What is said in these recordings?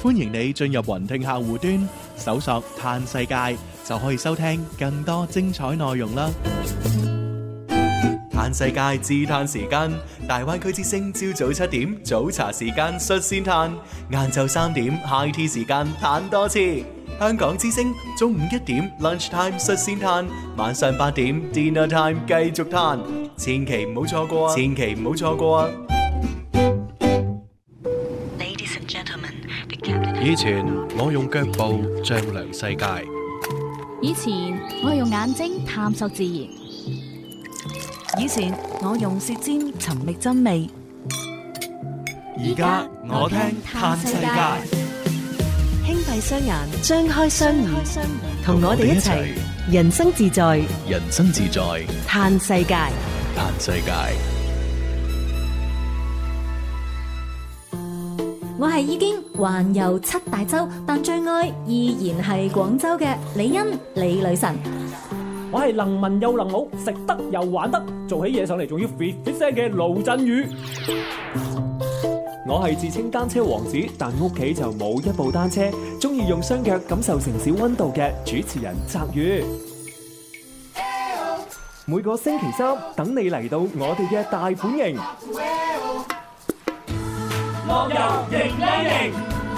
歡迎你進入雲聽客戶端，搜索嘆世界，就可以收聽更多精彩內容啦。嘆世界自嘆時間，大灣區之聲朝早7點早茶時間率先嘆，晏晝3點 high tea 時間嘆多次。香港之聲中午1點 lunch time 率先嘆，晚上8點 dinner time 繼續嘆，千祈唔好錯過啊！千祈唔好錯過啊！ 以前我用腳步丈量世界， 以前我用眼睛探索自然， 以前我用舌尖尋覓真味， 而家我聽嘆世界。 輕閉雙眼，張開雙耳，同我哋一齊人生自在， 人生自在， 嘆世界， 嘆世界。 我係已經環遊7大洲，但最愛依然係廣州嘅李欣李女神。 我係能文又能武，食得又玩得，做起嘢上嚟仲要 fit 聲嘅盧振宇。我係自稱單車王子，但屋企就冇一部單車，中意用雙腳感受城市溫度嘅主持人澤宇。每個星期三等你嚟到我哋嘅大本營，樂遊迎靚營。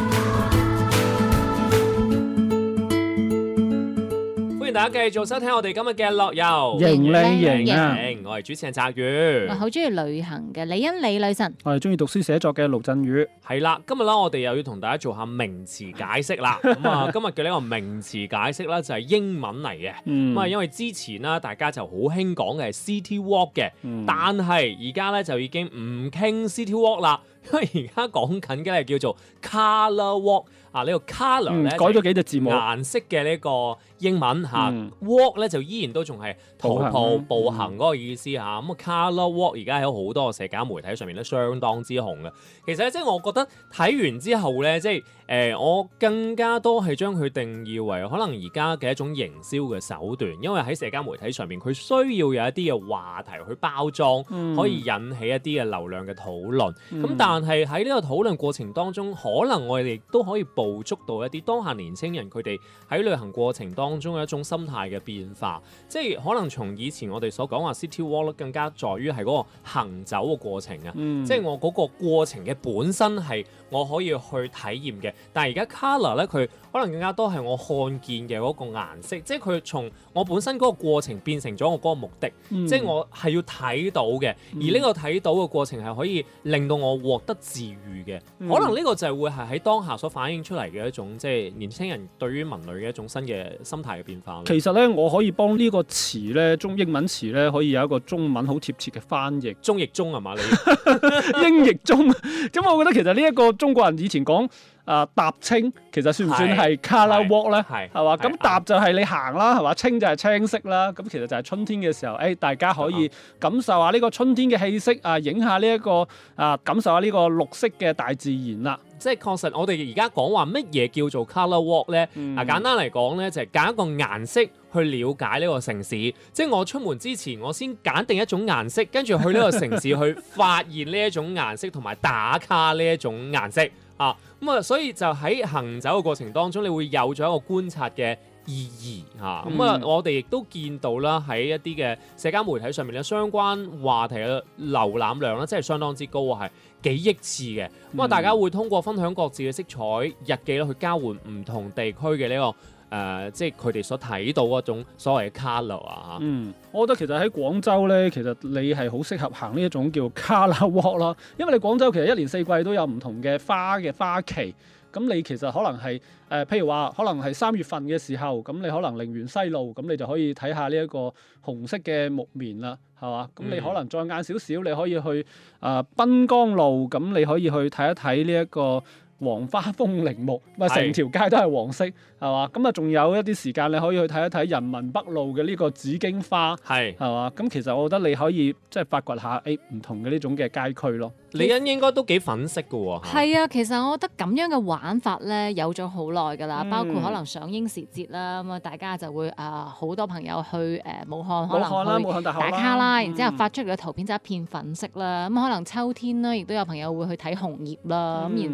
歡迎大家繼續收聽我哋今日嘅樂遊迎靚營啊！ 我係主持人澤宇， 我好中意旅行嘅李欣李女神， 我係中意讀書寫作嘅盧振宇。 係啦，今日咧我哋又要同大家做下名詞解釋啦。咁啊，今日嘅呢個名詞解釋咧就係英文嚟嘅。咁啊，因為之前啦，大家就好興講嘅係 City Walk 嘅，但係而家咧就已經唔傾 City Walk 啦，因為而家講緊嘅係叫做 Colour Walk。啊！呢個 colour 咧改咗幾隻字母， 顏色嘅呢個英文嚇，walk 咧就依然都仲係徒步步行嗰個意思嚇。咁啊 colour walk 而家喺好多社交媒體上面都相當之紅嘅。其實即係我覺得睇完之後咧，即係我更加多係將佢定義為可能而家嘅一種營銷嘅手段，因為喺社交媒體上面佢需要有一啲嘅話題去包裝，可以引起一啲嘅流量嘅討論。咁但係喺呢個討論過程當中，可能我哋都可以捕捉到一啲當下年輕人佢哋喺旅行過程當中嘅一種心態嘅變化，即係可能從以前我哋所講話 City Walk 更加在於係嗰個行走嘅過程啊，即係我嗰個過程嘅本身係我可以去體驗嘅，但係而家 colour 咧佢可能更加多係我看見嘅嗰個顏色，即係佢從我本身嗰個過程變成咗我嗰個目的，即係我係要睇到嘅，而呢個睇到嘅過程係可以令到我獲得治愈嘅，可能呢個就係會係喺當下所反映出嚟嘅一種即係年輕人對於文旅嘅一種新嘅心態嘅變化。 其實咧，我可以幫呢個詞咧，中英文詞咧，可以有一個中文好貼切嘅翻譯。 中譯中係嘛？你英譯中。咁我覺得其實呢一個中國人以前講踏青，其實算唔算係 colour walk 咧？係嘛？咁踏就係你行啦，係嘛？青就係青色啦。咁其實就係春天嘅時候，大家可以感受下呢個春天嘅氣息啊，影下呢一個感受下呢個綠色嘅大自然啦。 即係確實，我哋而家講話乜嘢叫做 colour walk 咧？簡單嚟講咧，就係揀一個顏色去了解呢個城市。即係我出門之前，我先揀定一種顏色，跟住去呢個城市去發現呢一種顏色，同埋打卡呢一種顏色啊。咁啊，所以就喺行走嘅過程當中，你會有咗一個觀察嘅意義嚇。咁啊，我哋亦都見到啦，喺一啲嘅社交媒體上面咧，相關話題嘅瀏覽量咧，真係相當之高啊，係幾億次嘅。咁啊，大家會通過分享各自嘅色彩日記咧，去交換唔同地區嘅呢個即係佢哋所睇到嗰種所謂嘅 colour 啊。 我覺得其實喺廣州咧，其實你係好適合行呢一種叫 colour walk 啦，因為你廣州其實一年四季都有唔同嘅花期。咁你其實可能係譬如話，可能係3月份嘅時候，咁你可能陵園西路，咁你就可以睇下呢一個紅色嘅木棉啦，係嘛？咁你可能再晏少少，你可以去濱江路，咁你可以去睇一睇呢一個黃花風鈴木，咪成條街都係黃色，係嘛？咁啊，仲有一啲時間你可以去睇一睇人民北路嘅呢個紫荊花，係嘛？咁其實我覺得你可以即係發掘下唔同嘅呢種嘅街區咯。 李欣應該都幾粉飾嘅喎。 係啊，其實我覺得咁樣嘅玩法咧有咗好耐㗎啦，包括可能上英時節啦，咁啊大家就會好多朋友去武漢可能去打卡啦，然之後發出嚟嘅圖片就一片粉色啦。咁可能秋天啦，亦都有朋友會去睇紅葉啦。咁然之後可能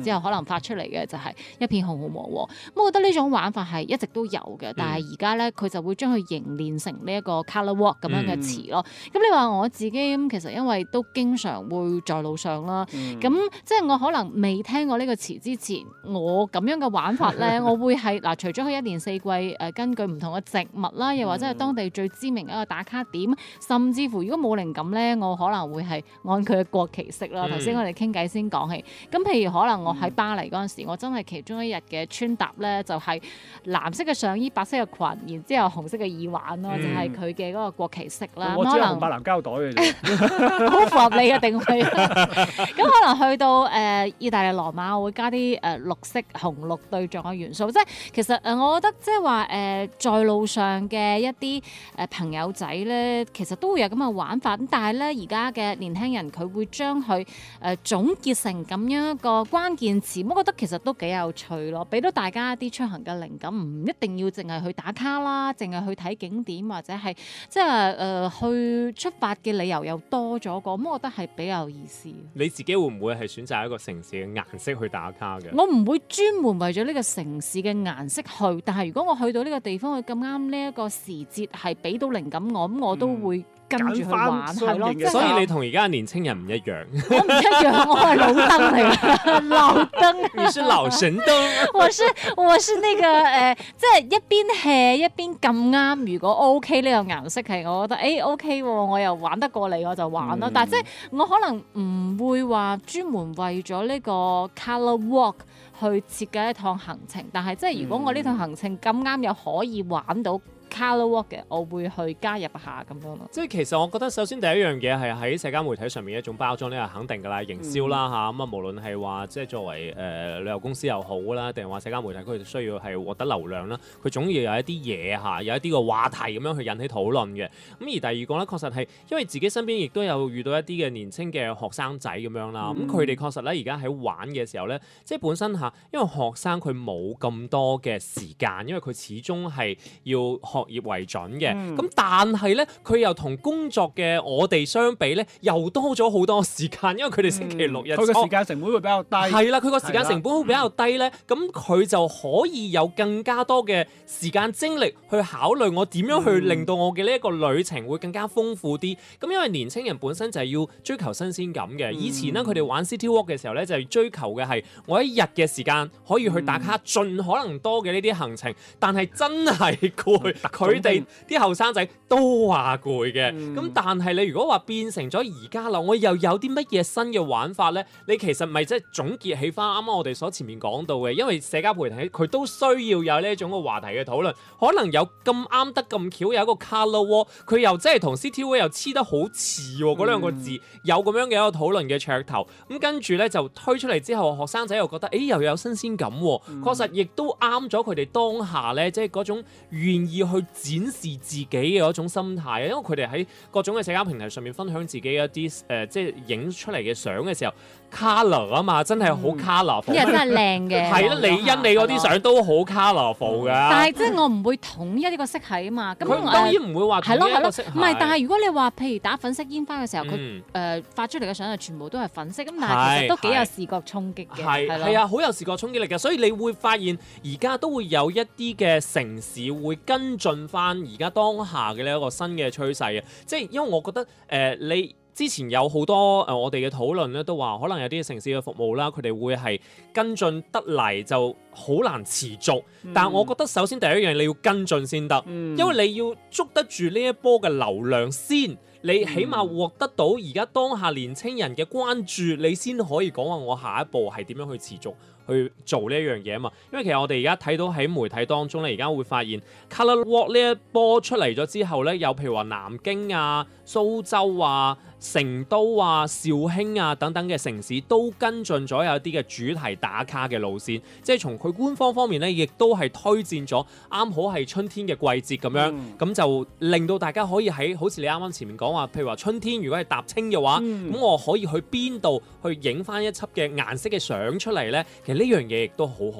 發出嚟嘅就係一片紅紅黃黃。咁我覺得呢種玩法係一直都有嘅，但係而家咧佢就會將佢凝練成呢一個 colour walk 咁樣嘅詞咯。咁你話我自己咁，其實因為都經常會在路上啦，咁即係我可能未聽過呢個詞之前，我咁樣嘅玩法咧，我會係嗱，除咗佢一年四季根據唔同嘅植物啦，又或者係當地最知名嘅一個打卡點，甚至乎如果冇靈感咧，我可能會係按佢嘅國旗色啦。頭先我哋傾偈先講起，咁譬如可能我喺巴黎嗰陣時，我真係其中一日嘅穿搭咧，就係藍色嘅上衣、白色嘅裙，然之後紅色嘅耳環咯，就係佢嘅嗰個國旗色啦。 我只有紅白藍膠袋嘅啫， 好符合你嘅定位。咁可能去到意大利羅馬，我會加啲綠色紅綠對撞嘅元素。即係其實我覺得即係話在路上嘅一啲朋友仔咧，其實都會有咁嘅玩法。咁但係咧，而家嘅年輕人佢會將佢總結成咁樣一個關鍵詞，我覺得其實都幾有趣咯，俾到大家一啲出行嘅靈感，唔一定要淨係去打卡啦，淨係去睇景點或者係即係去出發嘅理由又多咗個，咁我覺得係比較有意思。 你自己會唔會係選擇一個城市嘅顏色去打卡嘅？ 我唔會專門為咗呢個城市嘅顏色去，但係如果我去到呢個地方，佢咁啱呢一個時節係俾到靈感我，咁我都會跟住去玩，係咯。 所以你同而家嘅年青人唔一樣。 我唔一樣，我係老燈嚟嘅，老燈。 你是老神燈。 我是那個即係一邊 hea 一邊咁啱。如果 OK 呢個顏色係，我覺得OK 喎，我又玩得過你，我就玩咯。但係即係我可能唔會話專門為咗呢個 colour walk 去設計一趟行程，但係即係如果我呢趟行程咁啱又可以玩到colour walk 嘅，我會去加入下咁樣咯。 即係其實我覺得首先第一樣嘢係喺社交媒體上面一種包裝，呢個肯定㗎啦，營銷啦嚇。咁啊，無論係話即係作為旅遊公司又好啦，定係話社交媒體佢哋需要係獲得流量啦，佢總要有一啲嘢嚇，有一啲個話題咁樣去引起討論嘅。咁而第二個咧，確實係因為自己身邊亦都有遇到一啲嘅年輕嘅學生仔咁樣啦。咁佢哋確實咧而家喺玩嘅時候咧，即係本身嚇，因為學生佢冇咁多嘅時間，因為佢始終係要學業為準嘅，咁但係咧，佢又同工作嘅我哋相比咧，又多咗好多時間，因為佢哋星期六日， 佢嘅時間成本會比較低。 係啦，佢個時間成本會比較低咧，咁佢就可以有更加多嘅時間精力去考慮我點樣去令到我嘅呢一個旅程會更加豐富啲。咁因為年青人本身就係要追求新鮮感嘅，以前咧佢哋玩 City Walk 嘅時候咧，就係追求嘅係我一日嘅時間可以去打卡盡可能多嘅呢啲行程，但係真係攰，佢哋啲後生仔都話攰嘅，咁但係你如果話變成咗而家啦，我又有啲乜嘢新嘅玩法呢？你其實咪即係總結起翻啱啱我哋所前面講到嘅，因為社交媒體佢都需要有呢一種嘅話題嘅討論，可能有咁啱得咁巧有一個 colour walk，佢又真係同 City Walk 又黐得好似喎，嗰兩個字有咁樣嘅一個討論嘅噱頭，咁跟住呢，就推出嚟之後，學生仔又覺得又有新鮮感喎，確實亦都啱咗佢哋當下呢，即係嗰種願意去展示自己嘅一種心態，因為佢哋喺各種嘅社交平台上面分享自己一啲即係影出嚟嘅相嘅時候 ，colour 啊嘛，真係好 colourful， 真係靚嘅。 係啦，李欣你嗰啲相都好 colourful 㗎。 但係即係我唔會統一呢個色系啊嘛。咁佢當然唔會話統一一個色系。 唔係，但係如果你話譬如打粉色煙花嘅時候，佢發出嚟嘅相就全部都係粉色，咁但係其實都幾有視覺衝擊嘅。係啊，好有視覺衝擊力嘅，所以你會發現而家都會有一啲嘅城市會跟進翻而家當下嘅呢一個新嘅趨勢啊！即係因為我覺得你之前有好多我哋嘅討論咧，都話可能有啲城市嘅服務啦，佢哋會係跟進得嚟就好難持續。但係我覺得首先第一樣你要跟進先得，因為你要捉得住呢一波嘅流量先。你起碼獲得到而家當下年青人嘅關注，你先可以講話我下一步係點樣去持續去做呢一樣嘢啊嘛。因為其實我哋而家睇到喺媒體當中咧，而家會發現 Colour Walk 呢一波出嚟咗之後咧，有譬如話南京啊、蘇州啊、成都啊、肇慶啊等等嘅城市都跟進咗有一啲嘅主題打卡嘅路線，即係從佢官方方面咧，亦都係推薦咗啱好係春天嘅季節咁樣，咁就令到大家可以喺好似你啱啱前面講話，譬如話春天如果係踏青嘅話，咁我可以去邊度去影翻一輯嘅顏色嘅相出嚟咧？其實呢樣嘢亦都好好嘅。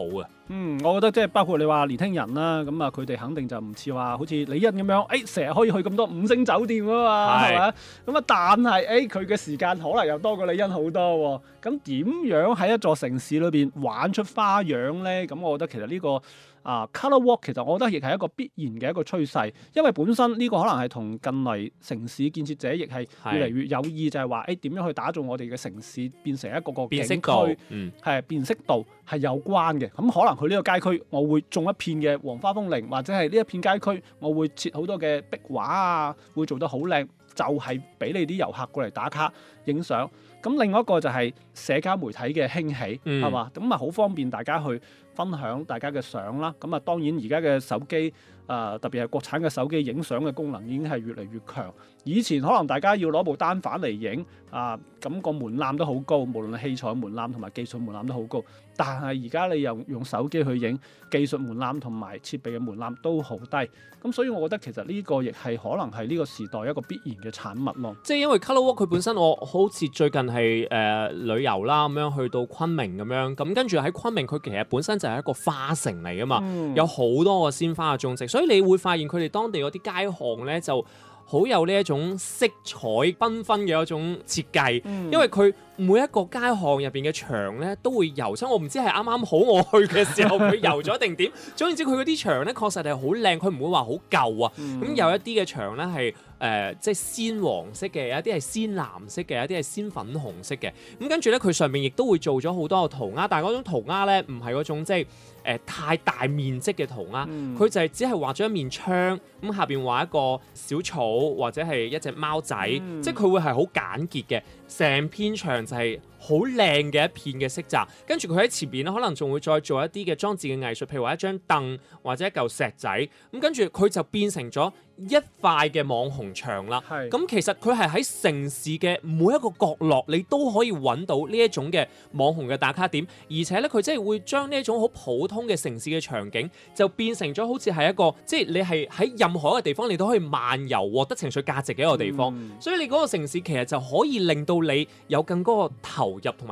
我覺得即係包括你話年輕人啦，咁啊佢哋肯定就唔似話好似李欣咁樣，成日可以去咁多5星酒店啊嘛，係咪？咁啊，但係佢嘅時間可能又多過李欣好多喎。咁點樣喺一座城市裏邊玩出花樣咧？咁我覺得其實呢個Colour Walk 其實我覺得亦係一個必然嘅一個趨勢，因為本身呢個可能係同近嚟城市建設者亦係越嚟越有意，就係話點樣去打造我哋嘅城市變成一個景區，辨識度係有關嘅。咁可能佢呢個街區，我會種一片嘅黃花風鈴，或者係呢一片街區，我會設好多嘅壁畫啊，會做得好靚，就係俾你啲遊客過嚟打卡影相。咁另外一個就係社交媒體嘅興起，係嘛？咁啊好方便大家去分享大家嘅相啦。咁啊當然而家嘅手機特別係國產嘅手機影相嘅功能已經係越嚟越強。以前可能大家要攞部單反嚟影咁個門檻都好高，無論係器材門檻同埋技術門檻都好高。但係而家你又用手機去影，技術門檻同埋設備嘅門檻都好低。咁所以我覺得其實呢個亦係可能係呢個時代一個必然嘅產物咯。 即係因為 Colour Walk 佢本身，我好似最近係旅遊啦咁樣去到昆明咁樣，咁跟住喺昆明佢其實本身就係一個花城嚟噶嘛，有好多個鮮花嘅種植，所以你會發現佢哋當地嗰啲街巷咧就好有呢一種色彩繽紛嘅一種設計，因為佢每一個街巷入邊嘅牆咧都會油漆，我唔知係啱啱好我去嘅時候佢油咗定點，總言之佢嗰啲牆咧確實係好靚，佢唔會話好舊啊。咁有一啲嘅牆咧係即係鮮黃色嘅，有一啲係鮮藍色嘅，有一啲係鮮粉紅色嘅。咁跟住咧佢上面亦都會做咗好多嘅塗鴉，但係嗰種塗鴉咧唔係嗰種即係太大面積嘅塗鴉，佢就係只係畫咗一面牆，咁下邊畫一個小草或者係一隻貓仔，即係佢會係好簡潔嘅，成片牆就係好靚嘅一片嘅色澤，跟住佢喺前邊咧可能仲會再做一啲嘅裝置嘅藝術，譬如話一張凳或者一嚿石仔，咁跟住佢就變成咗一塊嘅網紅牆啦。咁其實佢係喺城市嘅每一個角落，你都可以揾到呢一種嘅網紅嘅打卡點，而且咧佢真係會將呢一種好普通嘅城市嘅場景，就變成咗好似係一個即係你係喺任何一個地方你都可以漫遊獲得情緒價值嘅一個地方。所以你嗰個城市其實就可以令到你有更多個投入同埋